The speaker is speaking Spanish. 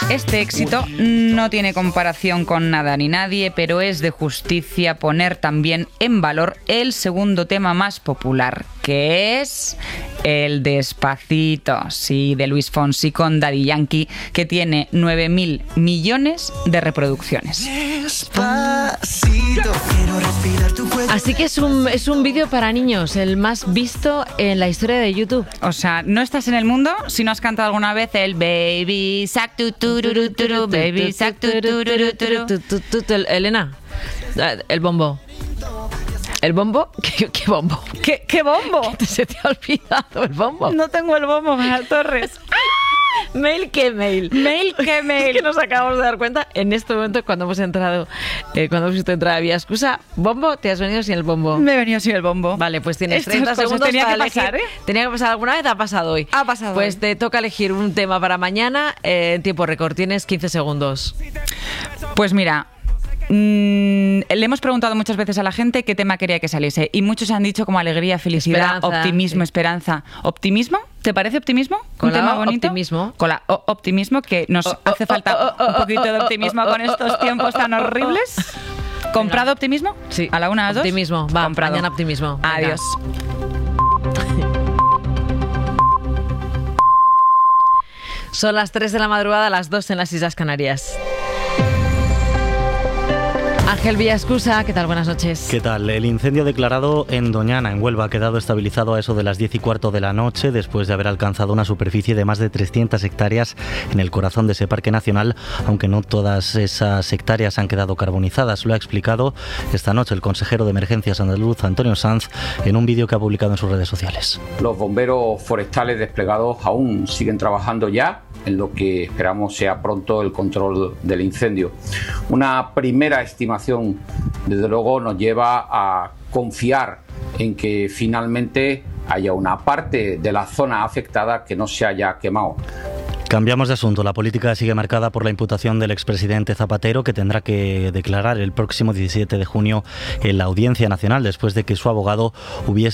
Este éxito no tiene comparación con nada ni nadie, pero es de justicia poner también en valor el segundo tema más popular, que es el Despacito, sí, de Luis Fonsi con Daddy Yankee, que tiene 9.000 millones de reproducciones. Así que es un vídeo para niños, el más visto en la historia de YouTube. O sea, no estás en el mundo si no has cantado alguna vez el Baby Sac tu tururu turu, Baby Sac tu tururu turu. Elena, el bombo. ¿El bombo? ¿Qué bombo? ¿Qué bombo? ¿Se te ha olvidado el bombo? No tengo el bombo, Manuel Torres. Mail que mail. Mail que mail. Es que nos acabamos de dar cuenta en este momento cuando hemos entrado, cuando hemos visto entrar a Vía Excusa. ¿Bombo? ¿Te has venido sin el bombo? Me he venido sin el bombo. Vale, pues tienes Estas 30 cosas segundos tenía para que pasar, elegir. Tenía que pasar alguna vez, ha pasado hoy. Ha pasado Pues hoy. te toca elegir un tema para mañana en tiempo récord. Tienes 15 segundos. Pues mira, le hemos preguntado muchas veces a la gente qué tema quería que saliese y muchos han dicho como alegría, felicidad, Esperanza, optimismo, sí. ¿Esperanza? ¿Optimismo? ¿Te parece optimismo? Con ¿Un la tema bonito? optimismo. Con la optimismo, que nos hace falta un poquito de optimismo con estos tiempos tan horribles. ¿Comprado optimismo? Sí. ¿A la una, a las dos? Optimismo. Va, Comprado. mañana optimismo. Venga. Adiós. Son las 3 de la madrugada, las 2 en las Islas Canarias. Ángel Villascusa, ¿qué tal? Buenas noches. ¿Qué tal? El incendio declarado en Doñana, en Huelva, ha quedado estabilizado a eso de las 10:15 de la noche, después de haber alcanzado una superficie de más de 300 hectáreas en el corazón de ese parque nacional, aunque no todas esas hectáreas han quedado carbonizadas. Lo ha explicado esta noche el consejero de Emergencias andaluz, Antonio Sanz, en un vídeo que ha publicado en sus redes sociales. Los bomberos forestales desplegados aún siguen trabajando ya en lo que esperamos sea pronto el control del incendio. Una primera estimación, desde luego, nos lleva a confiar en que finalmente haya una parte de la zona afectada que no se haya quemado. Cambiamos de asunto. La política sigue marcada por la imputación del expresidente Zapatero, que tendrá que declarar el próximo 17 de junio en la Audiencia Nacional, después de que su abogado hubiese